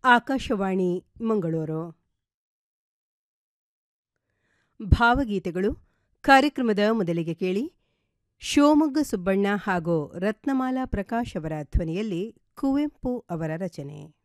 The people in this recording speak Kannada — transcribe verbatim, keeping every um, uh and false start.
ಆಕಾಶವಾಣಿ ಮಂಗಳೂರು. ಭಾವಗೀತೆಗಳು ಕಾರ್ಯಕ್ರಮದ ಮೊದಲಿಗೆ ಕೇಳಿ ಶಿವಮೊಗ್ಗ ಸುಬ್ಬಣ್ಣ ಹಾಗೂ ರತ್ನಮಾಲಾ ಪ್ರಕಾಶ್ ಅವರ ಧ್ವನಿಯಲ್ಲಿ ಕುವೆಂಪು ಅವರ ರಚನೆ.